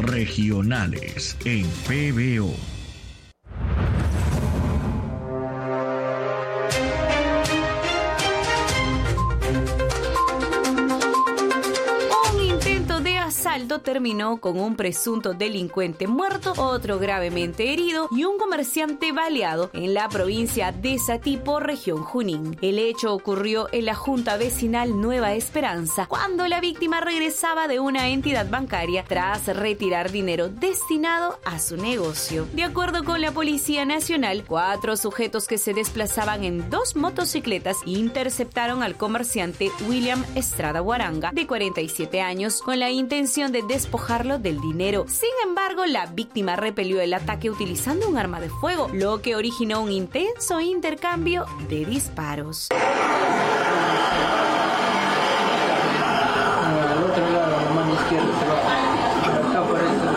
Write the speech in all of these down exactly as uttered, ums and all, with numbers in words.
regionales en P B O. Asalto terminó con un presunto delincuente muerto, otro gravemente herido y un comerciante baleado en la provincia de Satipo, región Junín. El hecho ocurrió en la Junta Vecinal Nueva Esperanza, cuando la víctima regresaba de una entidad bancaria tras retirar dinero destinado a su negocio. De acuerdo con la Policía Nacional, cuatro sujetos que se desplazaban en dos motocicletas interceptaron al comerciante William Estrada Guaranga, de cuarenta y siete años, con la intención de despojarlo del dinero. Sin embargo, la víctima repelió el ataque utilizando un arma de fuego, lo que originó un intenso intercambio de disparos. Al otro lado, la mano izquierda se va. Acá por esto.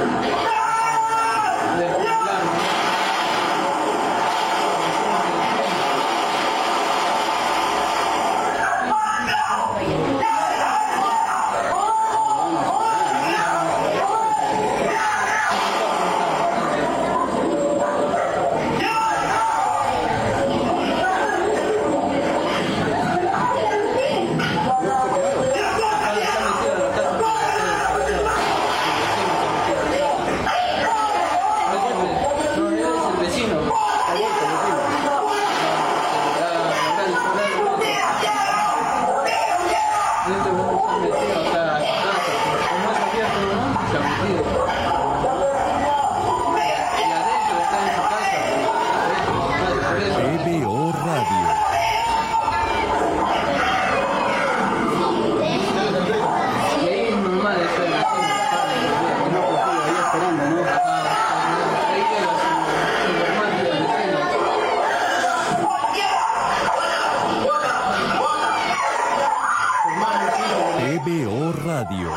P B O Radio.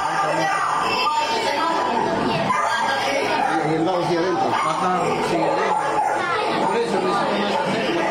Y el lado hacia adentro. Ajá, sí, adentro. Por eso necesito más hacerlo.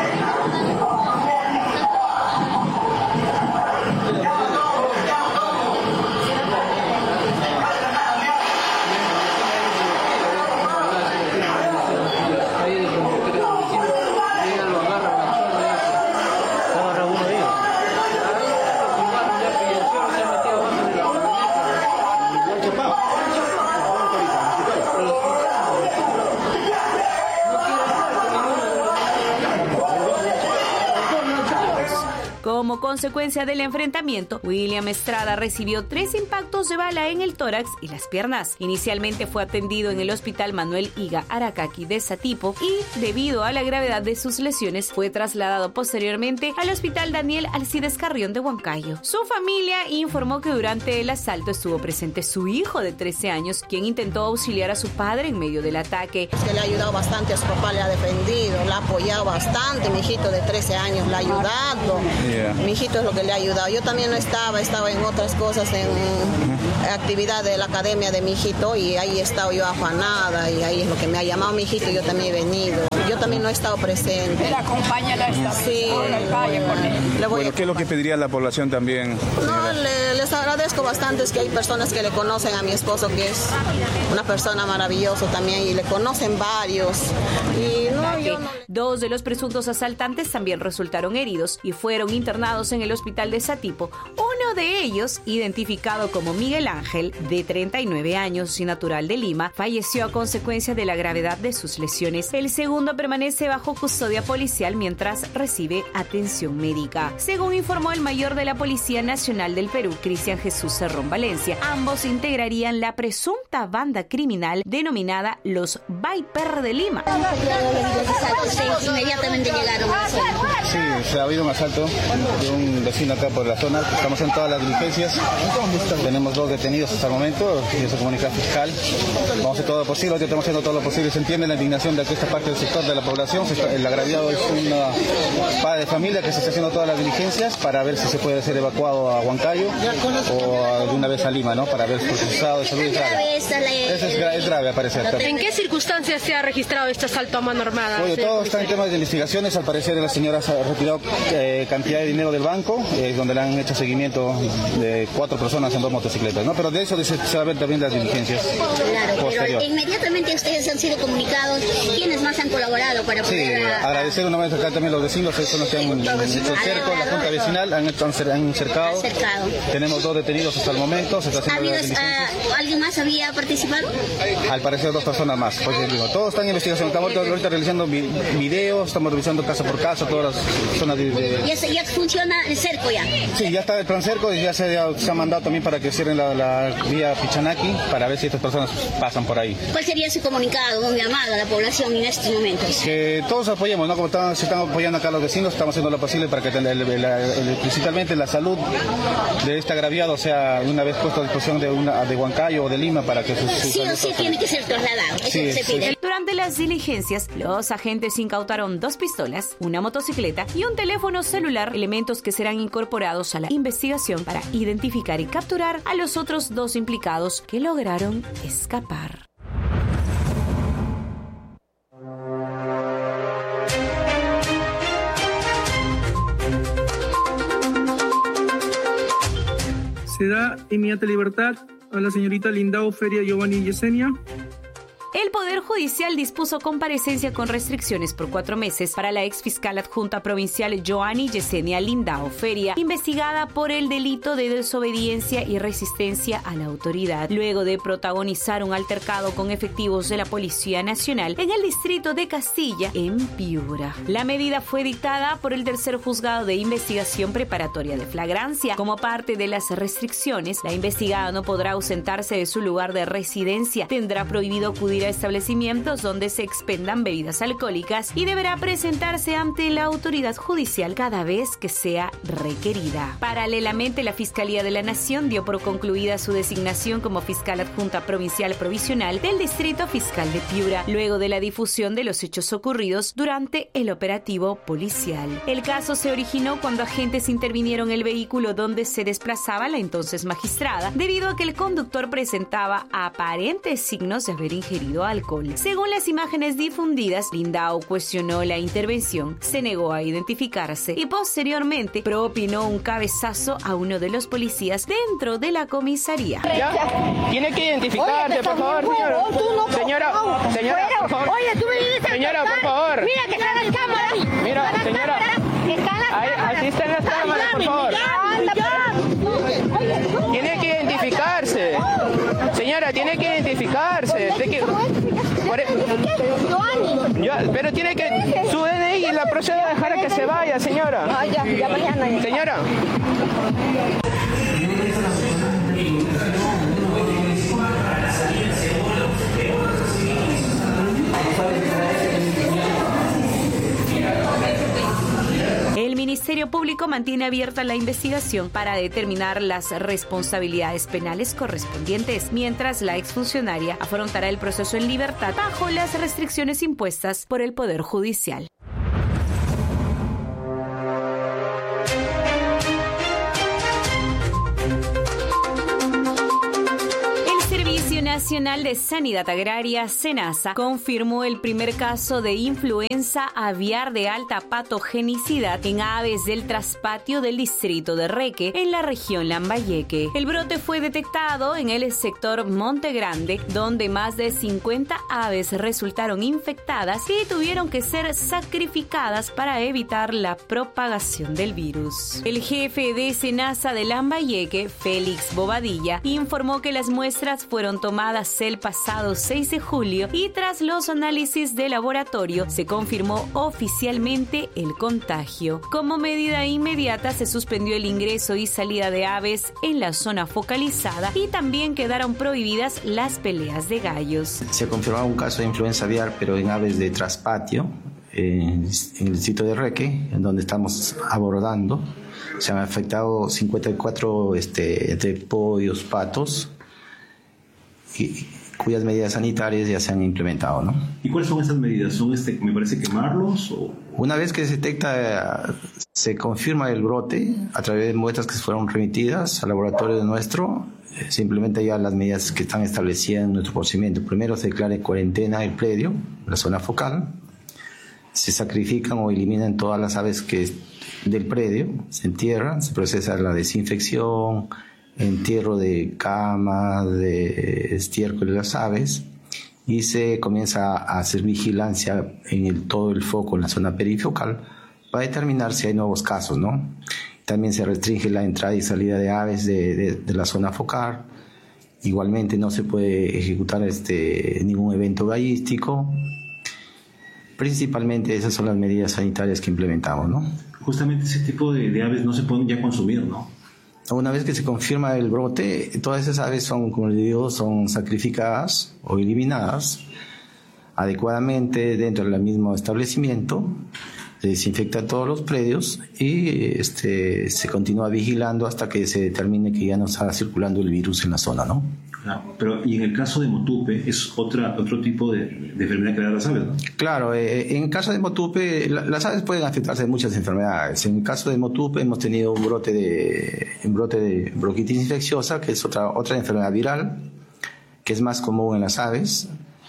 Como consecuencia del enfrentamiento, William Estrada recibió tres impactos de bala en el tórax y las piernas. Inicialmente fue atendido en el Hospital Manuel Higa Aracaqui de Satipo y, debido a la gravedad de sus lesiones, fue trasladado posteriormente al Hospital Daniel Alcides Carrión de Huancayo. Su familia informó que durante el asalto estuvo presente su hijo de trece años, quien intentó auxiliar a su padre en medio del ataque. Es que le ha ayudado bastante, a su papá le ha defendido, le ha apoyado bastante, mi hijito de trece años le ha ayudado. Yeah. Mi hijito es lo que le ha ayudado. Yo también no estaba, estaba en otras cosas, en uh-huh. actividad de la academia de mi hijito, y ahí he estado yo afanada, y ahí es lo que me ha llamado mi hijito, yo también he venido. Yo también no he estado presente. Él acompaña a esta sí, vaya con él. Le voy bueno, a... ¿qué es lo que pediría la población también? No, le, les agradezco bastante, es que hay personas que le conocen a mi esposo, que es una persona maravillosa también, y le conocen varios. Y no, yo no... Dos de los presuntos asaltantes también resultaron heridos y fueron internados en el hospital de Satipo. Uno de ellos, identificado como Miguel Ángel, de treinta y nueve años y natural de Lima, falleció a consecuencia de la gravedad de sus lesiones. El segundo permanece bajo custodia policial mientras recibe atención médica. Según informó el mayor de la Policía Nacional del Perú, Cristian Jesús Cerrón Valencia, ambos integrarían la presunta banda criminal denominada los Viper de Lima. Inmediatamente llegaron. Sí, se ha habido un asalto de un vecino acá por la zona. Estamos en todas las diligencias. Tenemos dos detenidos hasta el momento y eso comunica al fiscal. Vamos a hacer todo lo posible, ya estamos haciendo todo lo posible. Se entiende la indignación de esta parte del sector de la población. El agraviado es una padre de familia que se está haciendo todas las diligencias para ver si se puede ser evacuado a Huancayo. o de una vez a Lima, ¿no? Para ver su estado de salud. Es grave. Es, gra es grave, al parecer. ¿En qué circunstancias se ha registrado este asalto a mano armada? Oye, todo está en temas de investigaciones. Al parecer la señora se ha retirado eh, cantidad de dinero del banco, eh, donde le han hecho seguimiento de cuatro personas en dos motocicletas, ¿no? Pero de eso se, se va a ver también las diligencias. Claro, posterior. Pero inmediatamente ustedes han sido comunicados. ¿Quiénes más han colaborado para poder...? Sí, a... agradecer una vez acá también los vecinos, son los que han hecho cerco, la Junta Vecinal, han, hecho, han cercado. cercado. Tenemos dos detenidos hasta el momento. Se está haciendo las uh, ¿Alguien más había participado? Al parecer dos personas más. Pues, digo, todos están en investigación. Estamos ahorita realizando videos, estamos revisando casa por casa, todas las zonas de... de... ¿Ya, ya funciona el cerco ya? Sí, ya está el plan cerco y ya se, ya se ha mandado también para que cierren la, la vía Pichanaki para ver si estas personas pasan por ahí. ¿Cuál sería su comunicado, un llamado a la población en estos momentos? Que todos apoyemos, ¿no? Como están, se están apoyando acá los vecinos, estamos haciendo lo posible para que el, el, el, el, principalmente la salud de este agraviado sea una vez puesto a disposición de, una, de Huancayo o de Lima para que... Su, su sí o sí tiene que ser trasladado, eso sí, se pide. Sí. Durante las diligencias, los agentes incautaron dos pistolas, una motocicleta y un teléfono celular, elementos que serán incorporados a la investigación para identificar y capturar a los otros dos implicados que lograron escapar. Se da inmediata libertad a la señorita Lindao Feria Giovanni Yesenia. El Poder Judicial dispuso comparecencia con restricciones por cuatro meses para la exfiscal adjunta provincial Giovanni Yesenia Lindao Feria, investigada por el delito de desobediencia y resistencia a la autoridad, luego de protagonizar un altercado con efectivos de la Policía Nacional en el distrito de Castilla, en Piura. La medida fue dictada por el tercer juzgado de investigación preparatoria de flagrancia. Como parte de las restricciones, la investigada no podrá ausentarse de su lugar de residencia, tendrá prohibido acudir a establecimientos donde se expendan bebidas alcohólicas y deberá presentarse ante la autoridad judicial cada vez que sea requerida. Paralelamente, la Fiscalía de la Nación dio por concluida su designación como fiscal adjunta provincial provisional del Distrito Fiscal de Piura, luego de la difusión de los hechos ocurridos durante el operativo policial. El caso se originó cuando agentes intervinieron el vehículo donde se desplazaba la entonces magistrada, debido a que el conductor presentaba aparentes signos de haber ingerido alcohol. Según las imágenes difundidas, Lindao cuestionó la intervención, se negó a identificarse y posteriormente propinó un cabezazo a uno de los policías dentro de la comisaría. ¿Ya? Tiene que identificarse, por favor, señora. Señora, señora, por favor. Oye, tú me dices. Señora, por favor. Mira que están las cámaras. Mira, señora. Ahí, así están las cámaras, por favor. Tiene que identificarse. Señora, tiene que identificarse. Tiene que... Yo, pero tiene que... Su D N I y la procede a dejar a que se vaya, señora. Ah, ya, ya mañana. Señora. El Ministerio Público mantiene abierta la investigación para determinar las responsabilidades penales correspondientes, mientras la exfuncionaria afrontará el proceso en libertad bajo las restricciones impuestas por el Poder Judicial. Nacional de Sanidad Agraria, SENASA, confirmó el primer caso de influenza aviar de alta patogenicidad en aves del traspatio del distrito de Reque, en la región Lambayeque. El brote fue detectado en el sector Monte Grande, donde más de cincuenta aves resultaron infectadas y tuvieron que ser sacrificadas para evitar la propagación del virus. El jefe de SENASA de Lambayeque, Félix Bobadilla, informó que las muestras fueron tomadas el pasado seis de julio y tras los análisis de laboratorio se confirmó oficialmente el contagio. Como medida inmediata se suspendió el ingreso y salida de aves en la zona focalizada y también quedaron prohibidas las peleas de gallos. Se confirmó un caso de influenza aviar, pero en aves de traspatio, eh, en el distrito de Reque, en donde estamos abordando. Se han afectado cincuenta y cuatro este, entre pollos, patos, y cuyas medidas sanitarias ya se han implementado, ¿no? ¿Y cuáles son esas medidas? ¿Son, este, me parece, quemarlos? O... Una vez que se detecta, se confirma el brote a través de muestras que fueron remitidas al laboratorio nuestro, se implementan ya las medidas que están establecidas en nuestro procedimiento. Primero se declara en cuarentena el predio, la zona focal, se sacrifican o eliminan todas las aves que del predio, se entierran, se procesa la desinfección, entierro de cama, de estiércol de las aves, y se comienza a hacer vigilancia en el, todo el foco en la zona perifocal para determinar si hay nuevos casos, ¿no? También se restringe la entrada y salida de aves de, de, de la zona focal. Igualmente no se puede ejecutar este, ningún evento gallístico. Principalmente esas son las medidas sanitarias que implementamos, ¿no? Justamente ese tipo de, de aves no se pueden ya consumir, ¿no? Una vez que se confirma el brote, todas esas aves son, como les digo, son sacrificadas o eliminadas adecuadamente dentro del mismo establecimiento. Se desinfecta todos los predios y este, se continúa vigilando hasta que se determine que ya no está circulando el virus en la zona, ¿no? Claro, pero y en el caso de Motupe es otra, otro tipo de, de enfermedad que da las aves, ¿no? Claro, eh, en el caso de Motupe la, las aves pueden afectarse de muchas enfermedades. En el caso de Motupe hemos tenido un brote de, un brote de bronquitis infecciosa, que es otra, otra enfermedad viral, que es más común en las aves.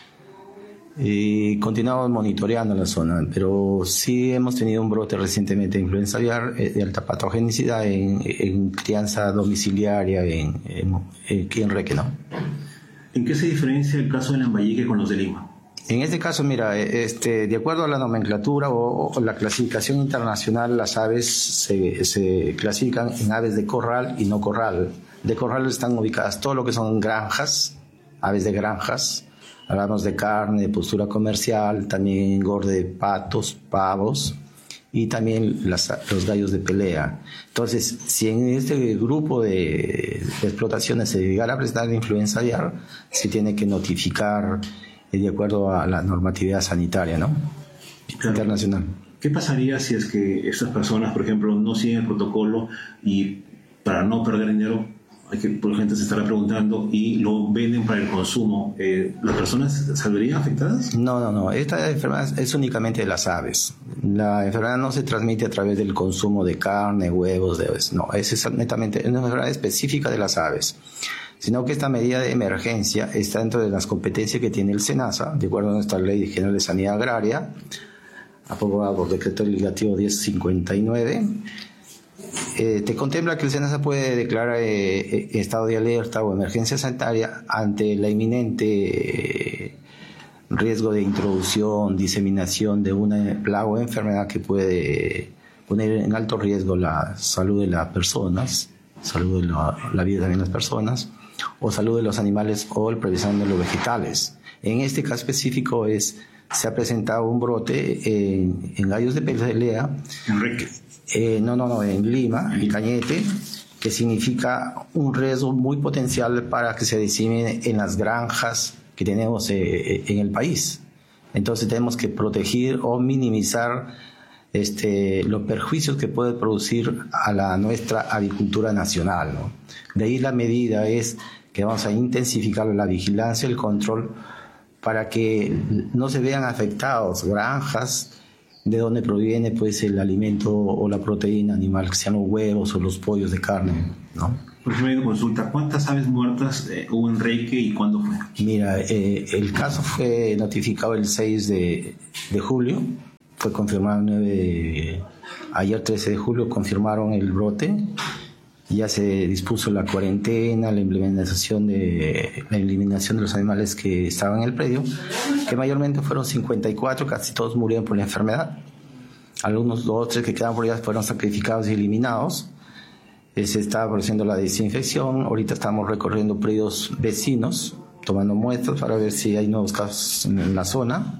Y continuamos monitoreando la zona, pero sí hemos tenido un brote recientemente de influenza aviar de alta patogenicidad en, en crianza domiciliaria en, en, en, en Reque, ¿no? ¿En qué se diferencia el caso de Lambayeque con los de Lima? En este caso, mira, este, de acuerdo a la nomenclatura o, o la clasificación internacional, las aves se, se clasifican en aves de corral y no corral. De corral están ubicadas todo lo que son granjas, aves de granjas. Hablamos de carne, de postura comercial, también engorde de patos, pavos y también las, los gallos de pelea. Entonces, si en este grupo de, de explotaciones se llegara a presentar influenza aviar, se tiene que notificar de acuerdo a la normatividad sanitaria, ¿no? Claro. Internacional. ¿Qué pasaría si es que estas personas, por ejemplo, no siguen el protocolo y para no perder dinero, hay que, por gente se estará preguntando, y lo venden para el consumo, eh, ¿las personas saldrían afectadas? No, no, no. Esta enfermedad es únicamente de las aves. La enfermedad no se transmite a través del consumo de carne, huevos, de aves. No, es netamente una enfermedad específica de las aves. Sino que esta medida de emergencia está dentro de las competencias que tiene el SENASA, de acuerdo a nuestra Ley General de Sanidad Agraria, aprobada por Decreto Legislativo diez cincuenta y nueve. Eh, te contempla que el SENASA puede declarar eh, estado de alerta o emergencia sanitaria ante la inminente eh, riesgo de introducción, diseminación de una plaga o enfermedad que puede poner en alto riesgo la salud de las personas, salud de la, la vida también de las personas, o salud de los animales o el precisamente de los vegetales. En este caso específico es, se ha presentado un brote en, en gallos de pelea. Enrique. Eh, no, no, no, en Lima, en Cañete, que significa un riesgo muy potencial para que se disemine en las granjas que tenemos eh, en el país. Entonces tenemos que proteger o minimizar este, los perjuicios que puede producir a la nuestra avicultura nacional, ¿no? De ahí la medida es que vamos a intensificar la vigilancia y el control para que no se vean afectados granjas de donde proviene pues el alimento o la proteína animal, que sean los huevos o los pollos de carne, ¿no? Por ejemplo, una consulta, ¿cuántas aves muertas eh, hubo en Reque y cuándo fue? Mira, eh, el caso fue notificado el seis de julio, fue confirmado el nueve de, ayer trece de julio confirmaron el brote, ya se dispuso la cuarentena, la implementación de la eliminación de los animales que estaban en el predio, que mayormente fueron cincuenta y cuatro, casi todos murieron por la enfermedad. Algunos dos o tres que quedaban por allá fueron sacrificados y eliminados. Eh, se estaba produciendo la desinfección. Ahorita estamos recorriendo predios vecinos, tomando muestras para ver si hay nuevos casos en, en la zona.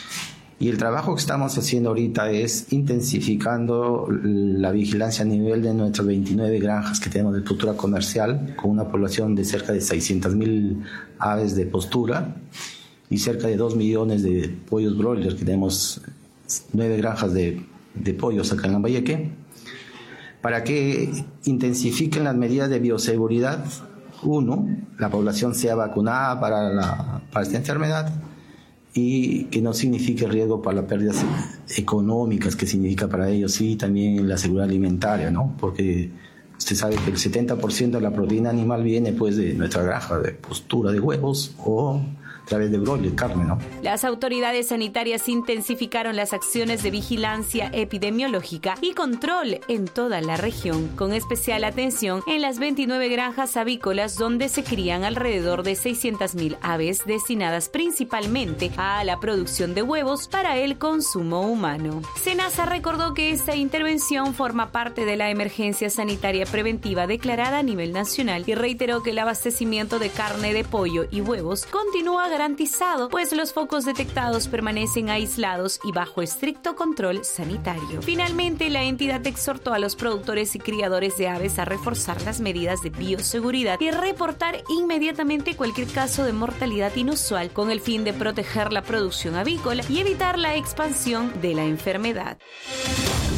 Y el trabajo que estamos haciendo ahorita es intensificando la vigilancia a nivel de nuestras veintinueve granjas que tenemos de postura comercial, con una población de cerca de seiscientas mil aves de postura y cerca de dos millones de pollos broilers, que tenemos nueve granjas de, de pollos acá en Lambayeque, para que intensifiquen las medidas de bioseguridad. Uno, la población sea vacunada para la para esta enfermedad y que no signifique riesgo para las pérdidas económicas que significa para ellos y también la seguridad alimentaria, ¿no? Porque usted sabe que el setenta por ciento de la proteína animal viene pues de nuestra granja, de postura de huevos o a través de broiler, carne, ¿no? Las autoridades sanitarias intensificaron las acciones de vigilancia epidemiológica y control en toda la región, con especial atención en las veintinueve granjas avícolas donde se crían alrededor de seiscientas mil aves destinadas principalmente a la producción de huevos para el consumo humano. SENASA recordó que esta intervención forma parte de la emergencia sanitaria preventiva declarada a nivel nacional y reiteró que el abastecimiento de carne de pollo y huevos continúa garantizado, pues los focos detectados permanecen aislados y bajo estricto control sanitario. Finalmente, la entidad exhortó a los productores y criadores de aves a reforzar las medidas de bioseguridad y reportar inmediatamente cualquier caso de mortalidad inusual con el fin de proteger la producción avícola y evitar la expansión de la enfermedad.